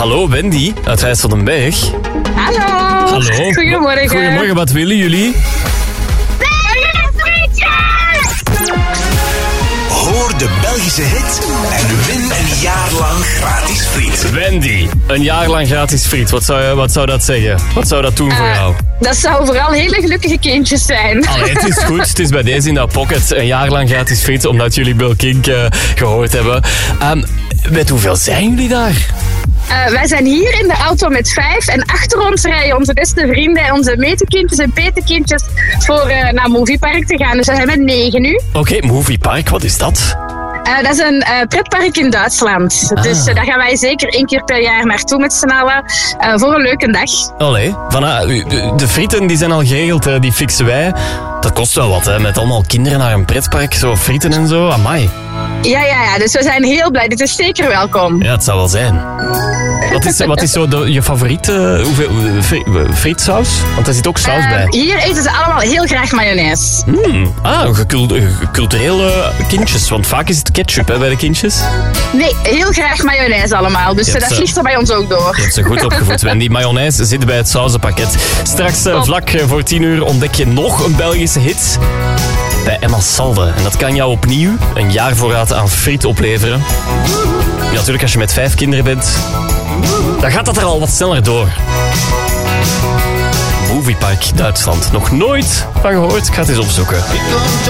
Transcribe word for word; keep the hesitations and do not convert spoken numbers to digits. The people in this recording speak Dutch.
Hallo, Wendy uit Rijsseldenberg. Hallo. Hallo. Goedemorgen. Goedemorgen, wat willen jullie? Hoor de Belgische hit en win een jaar lang gratis friet. Wendy, een jaar lang gratis friet. Wat zou, wat zou dat zeggen? Wat zou dat doen voor Uh, jou? Dat zou vooral hele gelukkige kindjes zijn. Allee, het is goed. Het is bij deze in de pocket. Een jaar lang gratis friet, omdat jullie Bill Kink uh, gehoord hebben. Um, met hoeveel zijn jullie daar? Uh, wij zijn hier in de auto met vijf en achter ons rijden onze beste vrienden en onze metekindjes en petekindjes voor uh, naar Moviepark te gaan. Dus we zijn met negen nu. Oké, okay, Moviepark, wat is dat? Uh, dat is een uh, pretpark in Duitsland. Ah. Dus uh, daar gaan wij zeker één keer per jaar naartoe met z'n allen uh, voor een leuke dag. Allee, van, uh, de frieten die zijn al geregeld, hè, die fixen wij. Dat kost wel wat, hè, met allemaal kinderen naar een pretpark, zo frieten en zo, amai. Ja, ja, ja, dus we zijn heel blij. Dit is zeker welkom. Ja, het zou wel zijn. Wat is, wat is zo de, je favoriete hoeveel, fri, frietsaus? Want daar zit ook saus Uh, bij. hier eten ze allemaal heel graag mayonaise. Hmm. Ah, gecult, culturele kindjes. Want vaak is het ketchup hè, bij de kindjes. Nee, heel graag mayonaise allemaal. Dus Je dat hebt, vliegt er bij ons ook door. Je hebt ze goed opgevoed, Wendy. Mayonaise zit bij het sauzenpakket. Straks uh, vlak voor tien uur ontdek je nog een Belgische hit bij Emma Salde. En dat kan jou opnieuw een jaarvoorraad aan friet opleveren. Ja, natuurlijk, als je met vijf kinderen bent, dan gaat dat er al wat sneller door. Moviepark Duitsland. Nog nooit van gehoord? Ik ga het eens opzoeken.